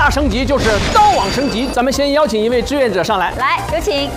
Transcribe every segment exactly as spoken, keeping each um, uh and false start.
大升级就是刀网升级。咱们先邀请一位志愿者上来， 来，有请。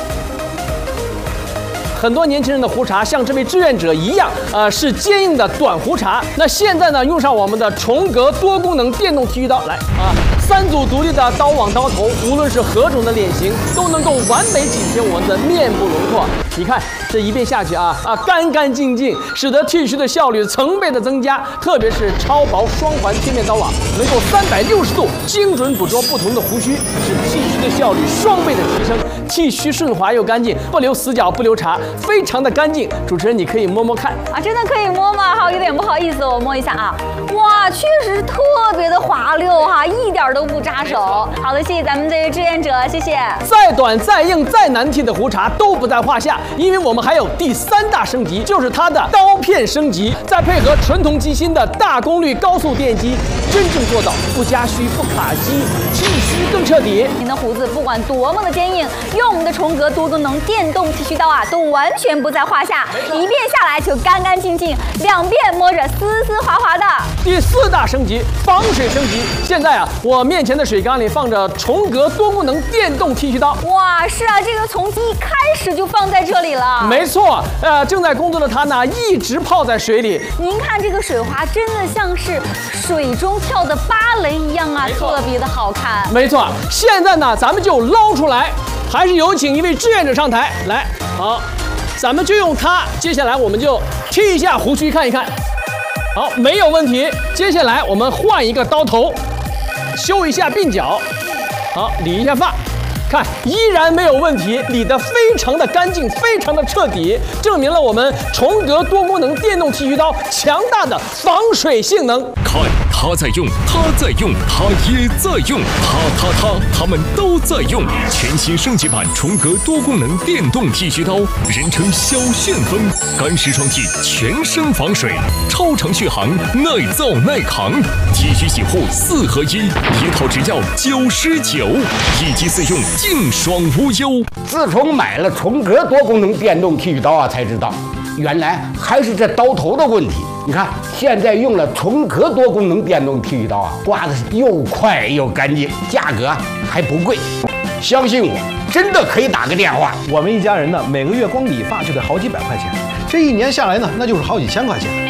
很多年轻人的胡茬像这位志愿者一样，呃，是坚硬的短胡茬。那现在呢，用上我们的重格多功能电动剃须刀来啊，三组独立的刀网刀头，无论是何种的脸型，都能够完美紧贴我们的面部轮廓。你看这一遍下去啊啊，干干净净，使得剃须的效率成倍的增加。特别是超薄双环贴面刀网，能够三百六十度精准捕捉不同的胡须，使剃须的效率双倍的提升，剃须顺滑又干净，不留死角，不留茬。 非常的干净，主持人你可以摸摸看啊，真的可以摸吗？好，有点不好意思，我摸一下啊。哇，确实特别的滑溜哈，一点都不扎手。好的，谢谢咱们这位志愿者，谢谢。 再短、再硬、再难剃的胡茬都不在话下，因为我们还有第三大升级，就是它的刀片升级，再配合纯铜机芯的大功率高速电机，真正做到不加须、不卡机，剃须更彻底。 您的胡子不管多么的坚硬，用我们的重格多功能电动剃须刀啊，都完全不在话下，一遍下来就干干净净，两遍摸着丝丝滑滑的。 第四大升级，防水升级。现在啊，我面前的水缸里放着重格多功能电动剃须刀。 哇，是啊，这个从一开始就放在这里了。 没错，呃，正在工作的它呢，一直泡在水里。 您看这个水花，真的像是水中跳的芭蕾一样啊，特别的好看。 没错，现在呢，咱们就捞出来，还是有请一位志愿者上台来。好。 咱们就用它，接下来我们就剃一下胡须看一看，好，没有问题。接下来我们换一个刀头，修一下鬓角，好，理一下发，看依然没有问题，理得非常的干净，非常的彻底，证明了我们重格多功能电动剃须刀强大的防水性能。 看，他在用，他在用，他也在用，他他他，他们都在用。全新升级版重格多功能电动剃须刀，人称小旋风，干湿双剃，全身防水，超长续航，耐造耐扛，剃须洗护四合一，一套只要九十九，一机四用，净爽无忧。 自从买了重格多功能电动剃须刀啊，才知道原来还是这刀头的问题。你看，现在用了重格多功能电动剃须刀啊，刮的是又快又干净，价格还不贵。相信我，真的可以打个电话。 我们一家人呢，每个月光理发就得好几百块钱，这一年下来呢，那就是好几千块钱。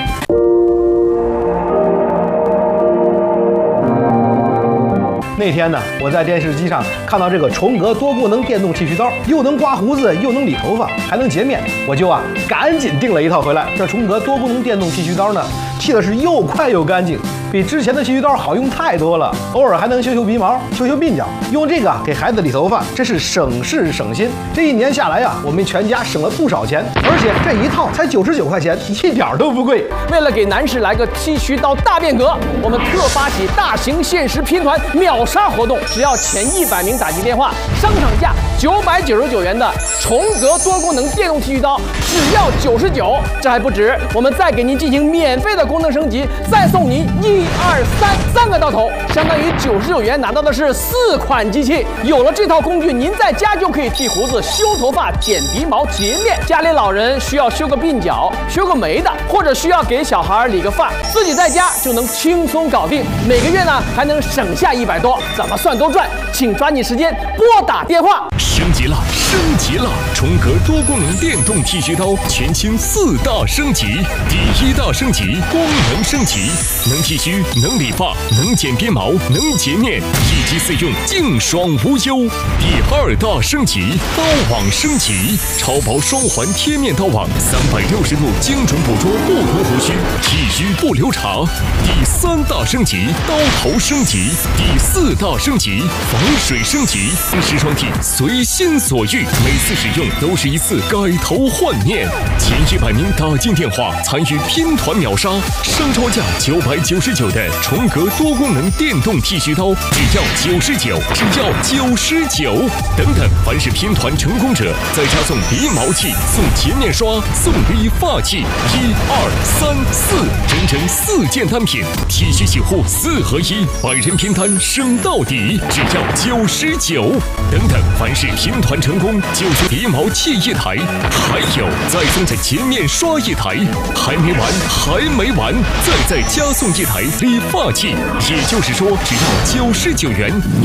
那天呢，我在电视机上看到这个重格多功能电动剃须刀，又能刮胡子，又能理头发，还能洁面，我就啊赶紧订了一套回来。这重格多功能电动剃须刀呢，剃的是又快又干净，比之前的剃须刀好用太多了。偶尔还能修修鼻毛、修修鬓角，用这个啊给孩子理头发，真是省事省心。这一年下来呀、啊，我们全家省了不少钱，而且这一套才九十九块钱，一点都不贵。 为了给男士来个剃须刀大变革，我们特发起大型限时拼团秒杀活动，只要前一百名打进电话，商场价九百九十九元的重格多功能电动剃须刀只要九十九，这还不止，我们再给您进行免费的功能升级，再送您一二三三个刀头，相当于九十九元拿到的是四款机器。有了这套工具，您在家就可以剃胡子、修头发、剪鼻毛、洁面。家里老人需要修个鬓角、修个眉的，或者需要给小孩理个发，自己在家就能轻松搞定。每个月呢还能省下一百多，怎么算都赚。请抓紧时间拨打电话。 升级了，升级了！重格多功能电动剃须刀全新四大升级。第一大升级，功能升级，能剃须，能理发，能剪边毛，能洁面，一机四用，净爽无忧。第二大升级，刀网升级，超薄双环贴面刀网，三百六十度精准捕捉不同胡须，剃须不留茬。第三大升级，刀头升级。第四大升级，防水升级，湿双剃随心所欲，每次使用都是一次改头换面。前一百名打进电话参与拼团秒杀，商超价九百九十九的重格多功能电动剃须刀只要九十九，只要九十九。等等，凡是拼团成功者，再加送鼻毛器、送洁面刷、送理发器，一二三四，整整四件单品，剃须洗护四合一，百人拼单省到底，只要九十九。等等，凡是拼团成功，就送鼻毛器一台，还有再送这洁面刷一台，还没完，还没完，再再加送一台理发器。也就是说，只要九十九元。